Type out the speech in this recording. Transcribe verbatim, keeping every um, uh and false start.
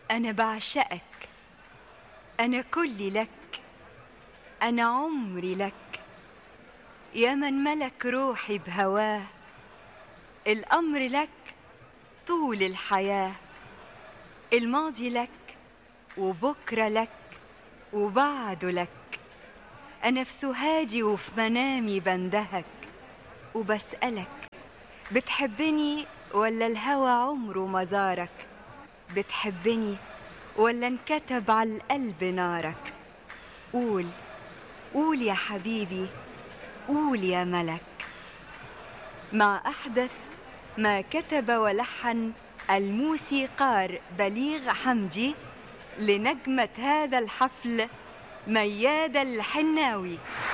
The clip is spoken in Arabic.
أنا بعشقك، أنا كلي لك، أنا عمري لك، يا من ملك روحي بهواه، الأمر لك طول الحياة، الماضي لك وبكرة لك وبعده لك. أنا في سهادي وفي منامي بندهك وبسألك، بتحبني ولا الهوى عمره ما زارك؟ بتحبني ولا انكتب على القلب نارك؟ قول قول يا حبيبي، قول يا ملك. مع أحدث ما كتب ولحن الموسيقار بليغ حمدي لنجمة هذا الحفل ميادة الحناوي.